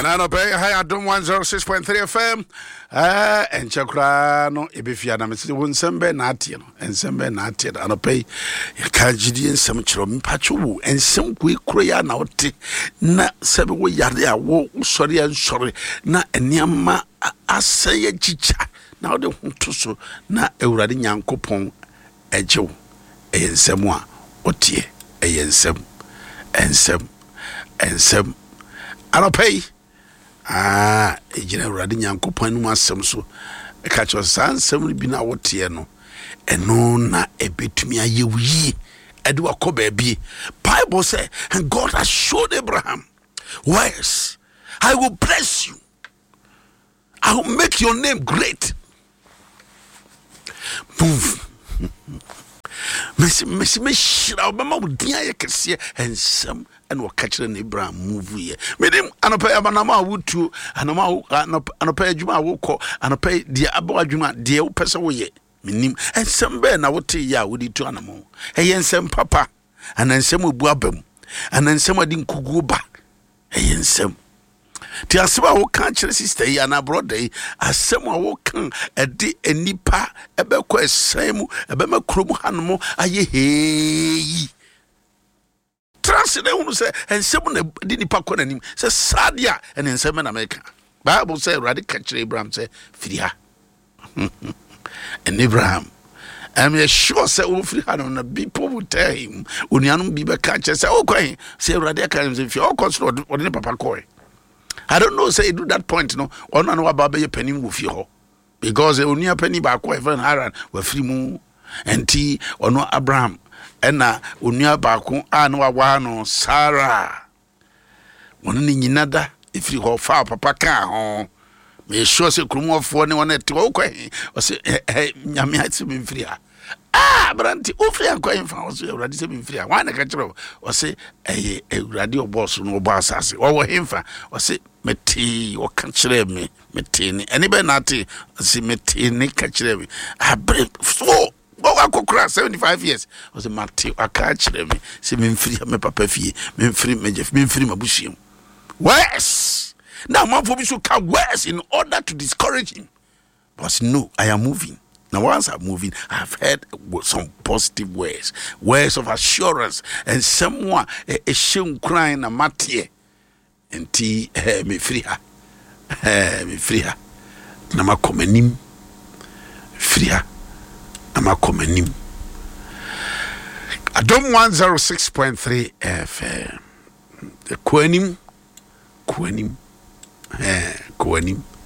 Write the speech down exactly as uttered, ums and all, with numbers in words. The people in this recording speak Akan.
Yanano Bay, hi, I don't one zero six point three F M. Ah, and Chakrano, Ibifiana, Mister Wunsembe, Natino, and Sembe Natin, and a pay, Kajidian, some chrom pachu, and some quick crayan out, na seven way yardia, wo, sorry, and sorry, na and yama, I say a chicha. Now the Huntuso, na Euradi Yanko Pong, a Joe, a Semwa, Otie, a Yensem, and Sem, and Sem. I don't pay. Ah, a general Radinyanko Panu Masam so a catch of son, seven be now what tiano, and no na a bit to me a ye, Edward Kobe. Bible say, and God has showed Abraham, where's I will bless you, I will make your name great. Move. Messi, Messi, Messi, our mamma would be a cassia and some. And we're catching Abraham movie. Made him and a pay Abanama would too, and a mouth and a pay Juma will call and a pay the Abba Juma, dear person way. Minim and some ben I would tell ya would it to animal. Hey, and some papa, and then some will bum, and then some didn't go back. Hey, and some. Tia Sama will catch sister and a broad day, as someone will come a day and nipa, a bequest same, a bema crum animal, a ye hey. Trust they want to say, and someone didn't pack on him, says Sadia, and in seven America. Bible say, radical catch Abraham say, Fidia. And Abraham, I'm sure, say, oh, on the people will tell him, when you be back catcher, say, okay, say, radical, if you're considered or in Papa Coy. I don't know, say, do that point, no, or none about your penny with you, because they only a penny back, wife and Haran were free moon and tea or no Abraham. Ena unia baako anu awano Sarah woni nyinada ifiri ho fa papa ka ho me sure se krumofo ne wona te wo kwan o se nyame ati me mfiri ha ah branti ofiri akwan fa o se urade se me mfiri ha wan ka kire o se eh urade oboss no obo asase wo wo hemfa o se meti o ka kire me meti ni eni be na ati se meti ni ka kire me abre so oh, I could cry seventy-five years. Was a Matthew, I catch me. See me free, me papa fee, me free, me Jeff, me free, my bushim. Worse. Now, my for me should come worse in order to discourage him. But no, I am moving. Now, once I'm moving, I've heard some positive words, words of assurance, and someone a shame crying a Matthew. And tea, me free her. Me free her. Nama comenim. Free her. Ama komenim. Adom one oh six point three F M. The Kuenim, Kuenim, eh, Kuenim.